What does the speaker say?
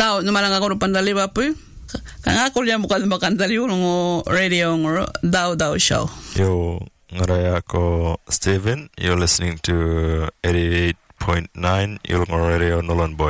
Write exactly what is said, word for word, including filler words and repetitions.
tao numalang ako pandali ba po? Kang ako liya mukha makandali ng radio ng Daw Daw Show. Yo, ngaraya ko Steven. You're listening to eighty-eight point nine Yulong Radio Nolan Boy.